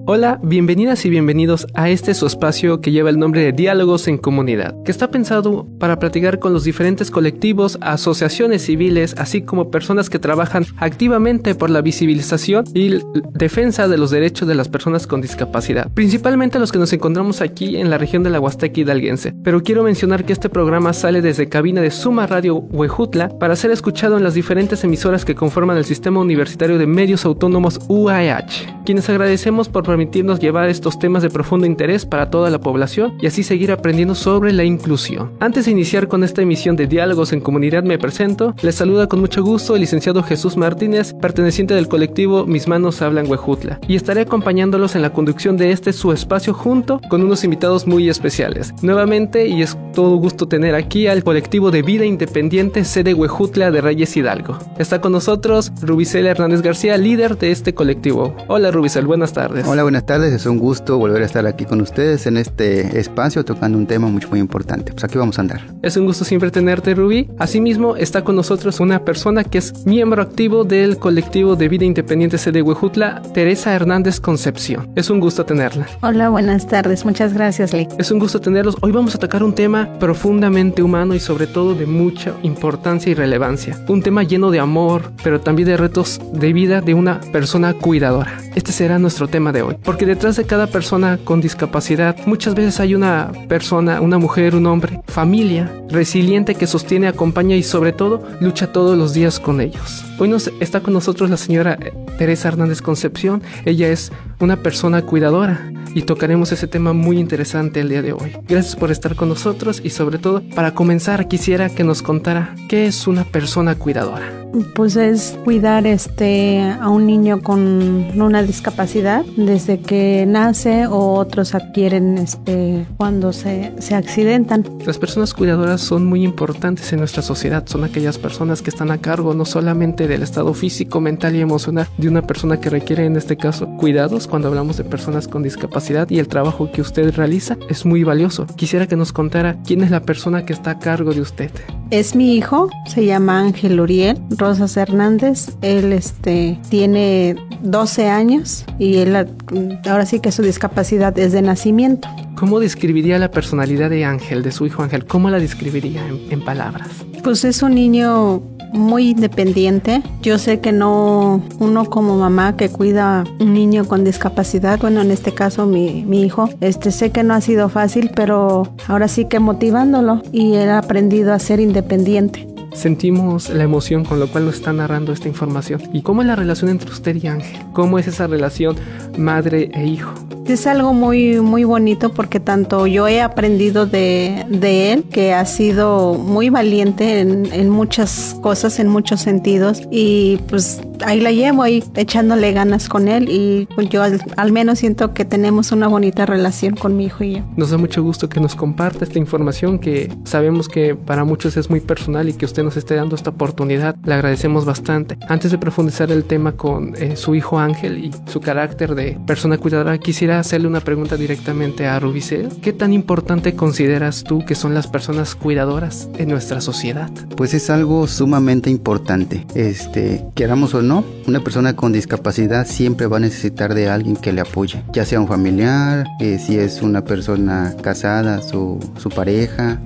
Hola, bienvenidas y bienvenidos a su espacio que lleva el nombre de Diálogos en Comunidad, que está pensado para platicar con los diferentes colectivos, asociaciones civiles, así como personas que trabajan activamente por la visibilización y defensa de los derechos de las personas con discapacidad, principalmente los que nos encontramos aquí en la región de la Huasteca Hidalguense. Pero quiero mencionar que este programa sale desde cabina de Suma Radio Huejutla para ser escuchado en las diferentes emisoras que conforman el Sistema Universitario de Medios Autónomos UAEH, quienes agradecemos por permitirnos llevar estos temas de profundo interés para toda la población y así seguir aprendiendo sobre la inclusión. Antes de iniciar con esta emisión de Diálogos en Comunidad me presento. Les saluda con mucho gusto el licenciado Jesús Martínez, perteneciente del colectivo Mis Manos Hablan Huejutla, y estaré acompañándolos en la conducción de su espacio junto con unos invitados muy especiales. Nuevamente, y es todo gusto tener aquí al colectivo de Vida Independiente sede Huejutla de Reyes Hidalgo. Está con nosotros Rubicel Hernández García, líder de este colectivo. Hola Rubicel, buenas tardes. Hola, buenas tardes, es un gusto volver a estar aquí con ustedes en este espacio tocando un tema muy importante. Pues aquí vamos a andar. Es un gusto siempre tenerte, Rubí. Asimismo, está con nosotros una persona que es miembro activo del colectivo de Vida Independiente sede Huejutla, Teresa Hernández Concepción. Es un gusto tenerla. Hola, buenas tardes, muchas gracias, Lee. Es un gusto tenerlos. Hoy vamos a tocar un tema profundamente humano y sobre todo de mucha importancia y relevancia. Un tema lleno de amor, pero también de retos de vida de una persona cuidadora. Este será nuestro tema de hoy, porque detrás de cada persona con discapacidad muchas veces hay una persona, una mujer, un hombre, familia, resiliente que sostiene, acompaña y sobre todo lucha todos los días con ellos. Hoy está con nosotros la señora Teresa Hernández Concepción. Ella es una persona cuidadora y tocaremos ese tema muy interesante el día de hoy. Gracias por estar con nosotros y sobre todo, para comenzar, quisiera que nos contara qué es una persona cuidadora. Pues es cuidar a un niño con una discapacidad desde que nace o otros adquieren cuando se accidentan. Las personas cuidadoras son muy importantes en nuestra sociedad. Son aquellas personas que están a cargo no solamente del estado físico, mental y emocional de una persona que requiere, en este caso, cuidados. Cuando hablamos de personas con discapacidad, y el trabajo que usted realiza es muy valioso. Quisiera que nos contara quién es la persona que está a cargo de usted. Es mi hijo, se llama Ángel Uriel Rosas Hernández. Él tiene 12 años y él ahora sí que su discapacidad es de nacimiento. ¿Cómo describiría la personalidad de Ángel, de su hijo Ángel? ¿Cómo la describiría en palabras? Pues es un niño muy independiente. Yo sé que no, uno como mamá que cuida a un niño con discapacidad, bueno, en este caso mi hijo, sé que no ha sido fácil, pero ahora sí que motivándolo y él ha aprendido a ser independiente. Sentimos la emoción con lo cual nos está narrando esta información. ¿Y cómo es la relación entre usted y Ángel? ¿Cómo es esa relación madre e hijo? Es algo muy bonito porque tanto yo he aprendido de él, que ha sido muy valiente en muchas cosas, en muchos sentidos, y pues ahí la llevo, ahí echándole ganas con él, y pues yo al menos siento que tenemos una bonita relación con mi hijo y yo. Nos da mucho gusto que nos comparta esta información que sabemos que para muchos es muy personal y que usted nos esté dando esta oportunidad. Le agradecemos bastante. Antes de profundizar el tema con su hijo Ángel y su carácter de persona cuidadora, quisiera hacerle una pregunta directamente a Rubicel. ¿Qué tan importante consideras tú que son las personas cuidadoras en nuestra sociedad? Pues es algo sumamente importante. Queramos o no, una persona con discapacidad siempre va a necesitar de alguien que le apoye, ya sea un familiar, si es una persona casada, su pareja,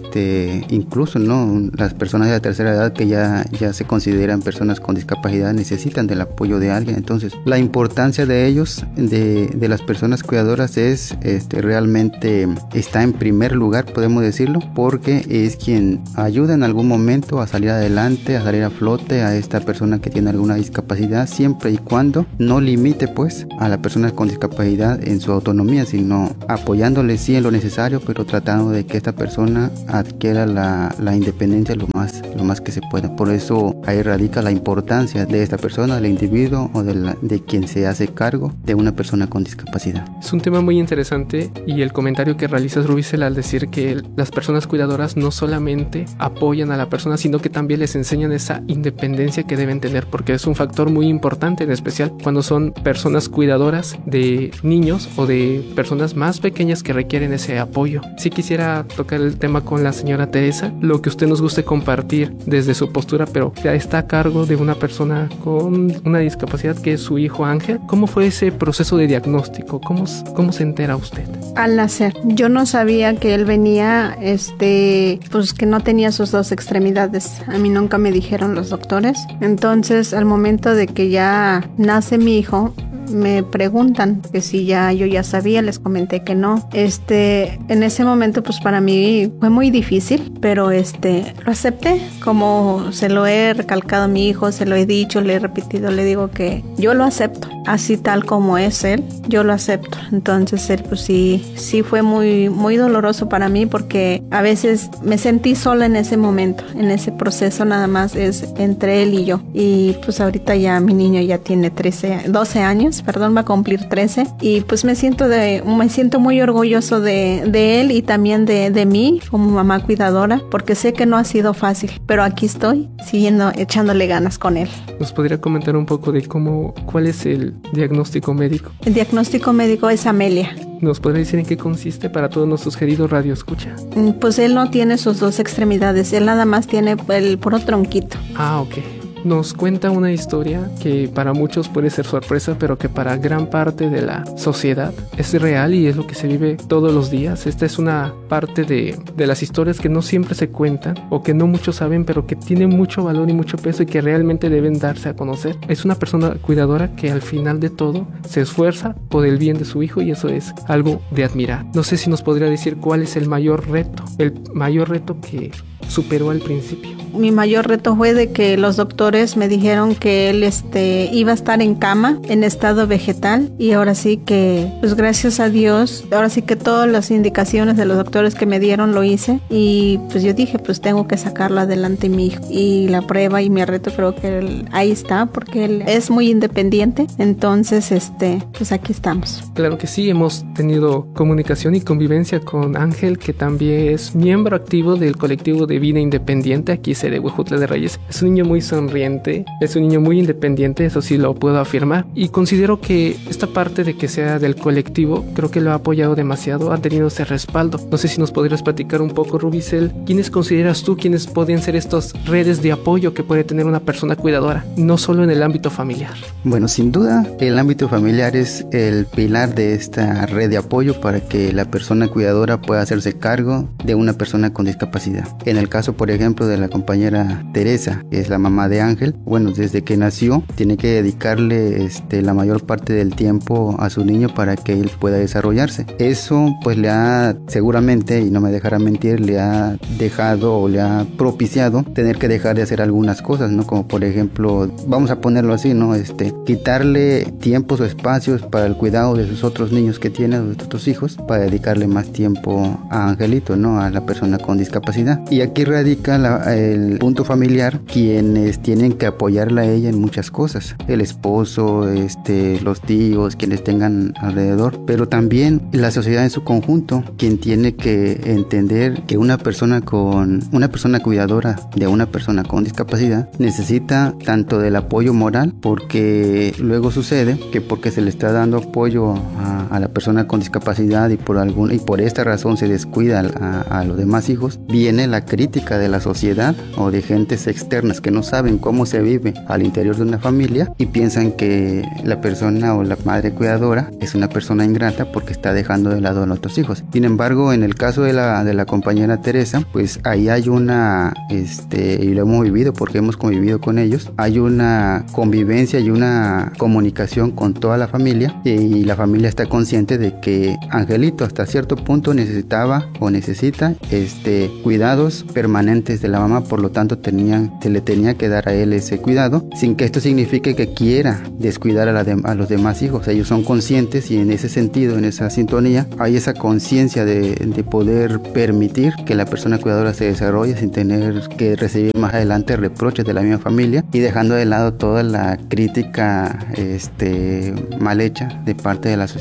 incluso no, las personas de la tercera edad que ya se consideran personas con discapacidad necesitan del apoyo de alguien. Entonces, la importancia de ellos, de las personas cuidadoras es realmente está en primer lugar, podemos decirlo, porque es quien ayuda en algún momento a salir adelante, a salir a flote a esta persona que tiene alguna discapacidad, siempre y cuando no limite pues a la persona con discapacidad en su autonomía, sino apoyándole sí en lo necesario, pero tratando de que esta persona adquiera la independencia lo más que se pueda. Por eso ahí radica la importancia de esta persona, del individuo o de quien se hace cargo de una persona con discapacidad. Es un tema muy interesante, y el comentario que realizas, Rubicel, al decir que las personas cuidadoras no solamente apoyan a la persona, sino que también les enseñan esa independencia que deben tener, porque es un factor muy importante, en especial cuando son personas cuidadoras de niños o de personas más pequeñas que requieren ese apoyo. Sí quisiera tocar el tema con la señora Teresa, lo que usted nos guste compartir desde su postura, pero ya está a cargo de una persona con una discapacidad que es su hijo Ángel. ¿Cómo fue ese proceso de diagnóstico? ¿Cómo se entera usted? Al nacer, yo no sabía que él venía, pues que no tenía sus dos extremidades. A mí nunca me dijeron los doctores. Entonces, al momento de que ya nace mi hijo, me preguntan que si yo ya sabía, les comenté que no. En ese momento, pues para mí fue muy difícil, pero lo acepté, como se lo he recalcado a mi hijo, se lo he dicho, le he repetido, le digo que yo lo acepto, así tal como es él, yo lo acepto. Entonces él, pues sí fue muy, muy doloroso para mí, porque a veces me sentí sola en ese momento, en ese proceso nada más es entre él y yo. Y pues ahorita ya mi niño ya tiene 12 años, va a cumplir 13, y pues me siento muy orgulloso de él y también de mí como mamá cuidadora, porque sé que no ha sido fácil, pero aquí estoy echándole ganas con él. ¿Nos podría comentar un poco de cuál es el diagnóstico médico? El diagnóstico médico es Amelia. ¿Nos podría decir en qué consiste para todos nuestros queridos radioescucha? Pues él no tiene sus dos extremidades, él nada más tiene el puro tronquito. Ah, ok. Nos cuenta una historia que para muchos puede ser sorpresa, pero que para gran parte de la sociedad es real y es lo que se vive todos los días. Esta es una parte de las historias que no siempre se cuentan o que no muchos saben, pero que tienen mucho valor y mucho peso y que realmente deben darse a conocer. Es una persona cuidadora que al final de todo se esfuerza por el bien de su hijo, y eso es algo de admirar. No sé si nos podría decir cuál es el mayor reto que superó al principio. Mi mayor reto fue de que los doctores me dijeron que él iba a estar en cama, en estado vegetal, y ahora sí que, pues gracias a Dios, ahora sí que todas las indicaciones de los doctores que me dieron lo hice, y pues yo dije, pues tengo que sacarlo adelante mi hijo, y la prueba y mi reto creo que ahí está, porque él es muy independiente. Entonces pues aquí estamos. Claro que sí, hemos tenido comunicación y convivencia con Ángel, que también es miembro activo del colectivo de vida independiente aquí de Huejutla de Reyes. Es un niño muy sonriente, es un niño muy independiente, eso sí lo puedo afirmar, y considero que esta parte de que sea del colectivo creo que lo ha apoyado demasiado, ha tenido ese respaldo. No sé si nos podrías platicar un poco, Rubicel, ¿quiénes consideras tú quiénes podrían ser estas redes de apoyo que puede tener una persona cuidadora, no solo en el ámbito familiar? Bueno, sin duda el ámbito familiar es el pilar de esta red de apoyo para que la persona cuidadora pueda hacerse cargo de una persona con discapacidad. En el caso, por ejemplo, de la compañera Teresa, que es la mamá de Ángel, bueno, desde que nació tiene que dedicarle la mayor parte del tiempo a su niño para que él pueda desarrollarse. Eso pues le ha, seguramente, y no me dejará mentir, le ha dejado o le ha propiciado tener que dejar de hacer algunas cosas, ¿no? Como por ejemplo, vamos a ponerlo así, ¿no? Quitarle tiempos o espacios para el cuidado de sus otros niños que tiene, de sus otros hijos, para dedicarle más tiempo a Angelito, ¿no? A la persona con discapacidad. Y aquí radica el punto familiar, quienes tienen que apoyarla a ella en muchas cosas, el esposo, los tíos, quienes tengan alrededor, pero también la sociedad en su conjunto, quien tiene que entender que una persona cuidadora de una persona con discapacidad necesita tanto del apoyo moral, porque luego sucede que porque se le está dando apoyo a la persona con discapacidad y por esta razón se descuida a los demás hijos, viene la crítica de la sociedad o de gentes externas que no saben cómo se vive al interior de una familia y piensan que la persona o la madre cuidadora es una persona ingrata porque está dejando de lado a los otros hijos. Sin embargo, en el caso de la compañera Teresa, pues ahí hay una, y lo hemos vivido porque hemos convivido con ellos, hay una convivencia y una comunicación con toda la familia, y la familia está consciente de que Angelito hasta cierto punto necesitaba o necesita cuidados permanentes de la mamá, por lo tanto se le tenía que dar a él ese cuidado, sin que esto signifique que quiera descuidar a los demás hijos. Ellos son conscientes y en ese sentido, en esa sintonía, hay esa conciencia de poder permitir que la persona cuidadora se desarrolle sin tener que recibir más adelante reproches de la misma familia y dejando de lado toda la crítica mal hecha de parte de la sociedad.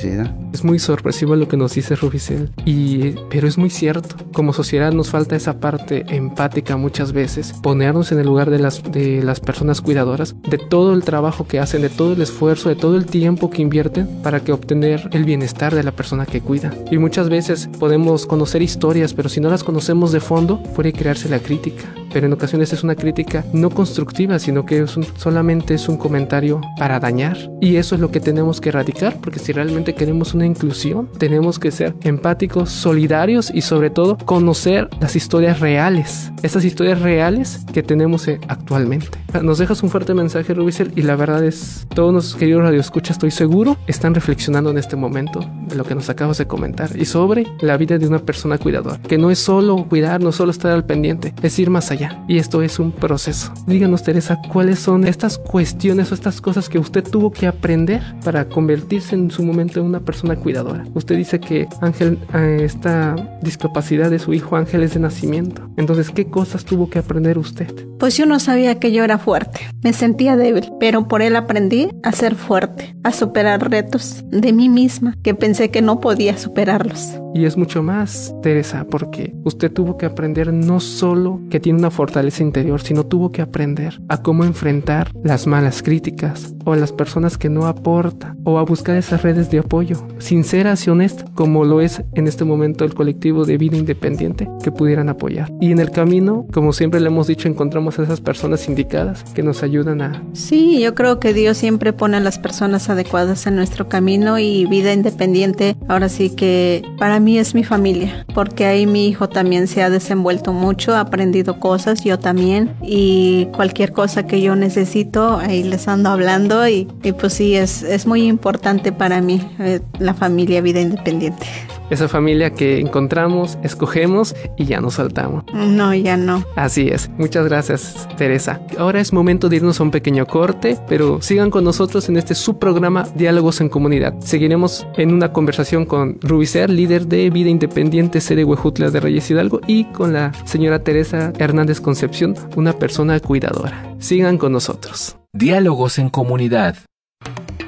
Es muy sorpresivo lo que nos dice Rubicel, pero es muy cierto. Como sociedad nos falta esa parte empática muchas veces, ponernos en el lugar de las personas cuidadoras, de todo el trabajo que hacen, de todo el esfuerzo, de todo el tiempo que invierten para que obtener el bienestar de la persona que cuida. Y muchas veces podemos conocer historias, pero si no las conocemos de fondo, puede crearse la crítica. Pero en ocasiones es una crítica no constructiva, sino que solamente es un comentario para dañar. Y eso es lo que tenemos que erradicar, porque si realmente queremos una inclusión, tenemos que ser empáticos, solidarios y sobre todo conocer las historias reales, esas historias reales que tenemos actualmente. Nos dejas un fuerte mensaje, Rubicel, y la verdad es, todos los queridos radioescuchas, estoy seguro, están reflexionando en este momento de lo que nos acabas de comentar y sobre la vida de una persona cuidadora, que no es solo cuidar, no solo estar al pendiente, es ir más allá. Y esto es un proceso. Díganos, Teresa, ¿cuáles son estas cuestiones o estas cosas que usted tuvo que aprender para convertirse en su momento en una persona cuidadora? Usted dice que Ángel, esta discapacidad de su hijo Ángel es de nacimiento. Entonces, ¿qué cosas tuvo que aprender usted? Pues yo no sabía que yo era fuerte. Me sentía débil, pero por él aprendí a ser fuerte, a superar retos de mí misma que pensé que no podía superarlos. Y es mucho más, Teresa, porque usted tuvo que aprender no solo que tiene una fortaleza interior, sino tuvo que aprender a cómo enfrentar las malas críticas o a las personas que no aportan o a buscar esas redes de apoyo sinceras y honestas, como lo es en este momento el colectivo de Vida Independiente, que pudieran apoyar. Y en el camino, como siempre le hemos dicho, encontramos a esas personas indicadas que nos ayudan a... Sí, yo creo que Dios siempre pone a las personas adecuadas en nuestro camino, y Vida Independiente ahora sí que para mí es mi familia, porque ahí mi hijo también se ha desenvuelto mucho, ha aprendido cosas, yo también, y cualquier cosa que yo necesito, ahí les ando hablando, y pues sí, es muy importante para mí la familia Vida Independiente. Esa familia que encontramos, escogemos y ya nos saltamos. No, ya no. Así es. Muchas gracias, Teresa. Ahora es momento de irnos a un pequeño corte, pero sigan con nosotros en este subprograma Diálogos en Comunidad. Seguiremos en una conversación con Rubicel, líder de Vida Independiente sede Huejutla de Reyes Hidalgo, y con la señora Teresa Hernández Concepción, una persona cuidadora. Sigan con nosotros. Diálogos en Comunidad.